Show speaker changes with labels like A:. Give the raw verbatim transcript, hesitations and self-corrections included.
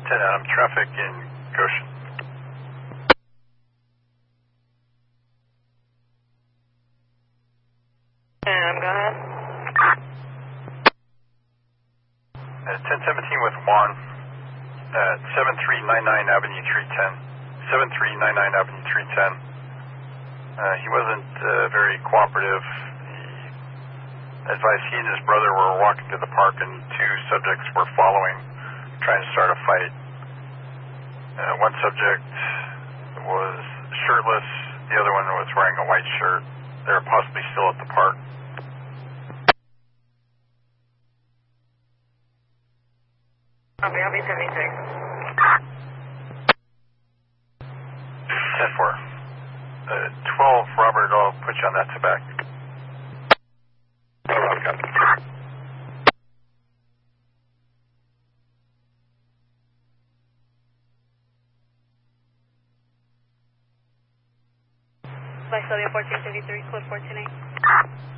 A: ten Adam, traffic in Goshen.
B: Adam, go ahead.
A: Uh, ten seventeen with Juan at seven three nine nine Avenue three ten. seven three nine nine Avenue three ten. Uh, he wasn't uh, very cooperative. He advised he and his brother were walking to the park and two subjects were following, trying to start a fight. Uh, one subject was shirtless, the other one was wearing a white shirt. They were possibly still at the park.
B: Copy, I'll be seventy-six.
A: ten four. Uh, twelve, Robert, I'll put you on that to back. Oh, I've got it.
B: Visalia fourteen fifty-three, code fourteen eight.